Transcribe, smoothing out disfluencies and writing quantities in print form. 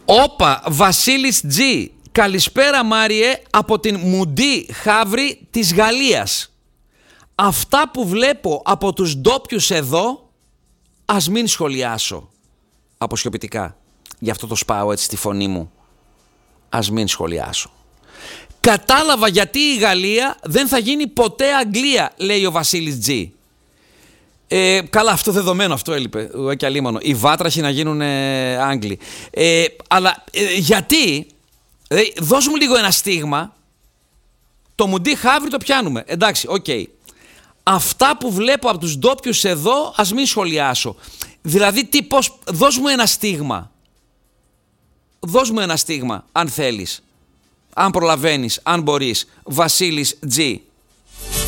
Όπα, Βασίλης G. Καλησπέρα Μάριε από την Μουντή Χαύρη της Γαλλίας. Αυτά που βλέπω από τους ντόπιους εδώ, ας μην σχολιάσω. Αποσιωπητικά. Γι' αυτό το σπάω έτσι στη φωνή μου. Ας μην σχολιάσω. Κατάλαβα γιατί η Γαλλία δεν θα γίνει ποτέ Αγγλία, λέει ο Βασίλης G. Καλά, αυτό δεδομένο, αυτό έλειπε. Και αλίμονο. Οι βάτραχοι να γίνουν Άγγλοι. Αλλά γιατί, δώσ' μου λίγο ένα στίγμα. Το Μουντή Χαύρη το πιάνουμε. Εντάξει, οκ. Αυτά που βλέπω από τους ντόπιους εδώ, ας μην σχολιάσω. Δηλαδή, δώσ' μου ένα στίγμα. Δώσ' μου ένα στίγμα, αν θέλεις. Αν προλαβαίνεις, αν μπορείς. Βασίλης G.